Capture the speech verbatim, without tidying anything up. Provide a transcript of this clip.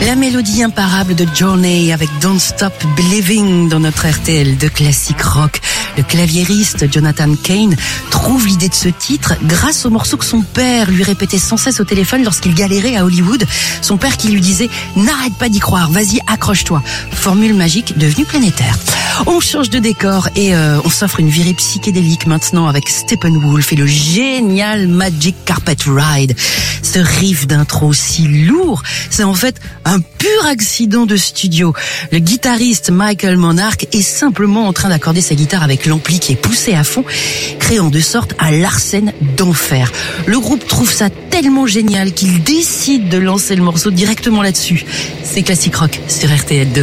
La mélodie imparable de Journey avec Don't Stop Believing dans notre R T L de classique rock. Le claviériste Jonathan Cain trouve l'idée de ce titre grâce au morceau que son père lui répétait sans cesse au téléphone lorsqu'il galérait à Hollywood. Son père qui lui disait « N'arrête pas d'y croire, vas-y, accroche-toi ». Formule magique devenue planétaire. On change de décor et euh, on s'offre une virée psychédélique maintenant avec Steppenwolf et le génial Magic Carpet Ride. Ce riff d'intro si lourd, c'est en fait un pur accident de studio. Le guitariste Michael Monarch est simplement en train d'accorder sa guitare avec l'ampli qui est poussé à fond, créant de sorte un Larsen d'enfer. Le groupe trouve ça tellement génial qu'il décide de lancer le morceau directement là-dessus. C'est classique rock sur R T L deux.